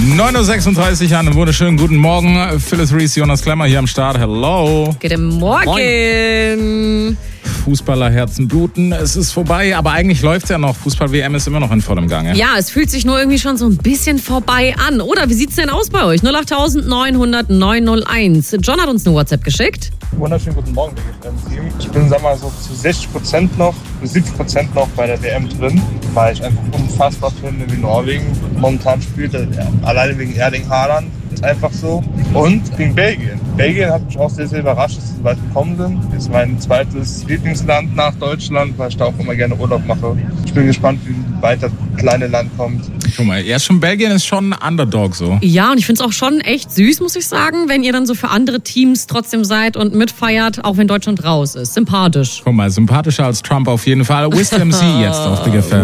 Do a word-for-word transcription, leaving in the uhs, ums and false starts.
neun Uhr sechsunddreißig an, einen wunderschönen guten Morgen. Phyllis Reese, Jonas Klemmer hier am Start. Hello. Guten Morgen. Moin. Fußballerherzen bluten, es ist vorbei, aber eigentlich läuft es ja noch. Fußball-W M ist immer noch in vollem Gange. Ja, es fühlt sich nur irgendwie schon so ein bisschen vorbei an. Oder wie sieht's denn aus bei euch? null acht neun null null neun null eins. John hat uns eine WhatsApp geschickt. Wunderschönen guten Morgen, Team. Ich bin, sag mal, so zu sechzig Prozent noch, bis siebzig Prozent noch bei der W M drin, weil ich einfach unfassbar finde, wie Norwegen momentan spielt, alleine wegen Erling Haaland. Ist einfach so. Und gegen Belgien. Belgien hat mich auch sehr, sehr überrascht, dass sie so weit gekommen sind. Das ist mein zweites Lieblingsland nach Deutschland, weil ich da auch immer gerne Urlaub mache. Ich bin gespannt, wie weit das kleine Land kommt. Guck mal, erst schon Belgien ist schon ein Underdog so. Ja, und ich finde es auch schon echt süß, muss ich sagen, wenn ihr dann so für andere Teams trotzdem seid und mitfeiert, auch wenn Deutschland raus ist. Sympathisch. Guck mal, sympathischer als Trump auf jeden Fall. Wisdom C jetzt auf Big F M.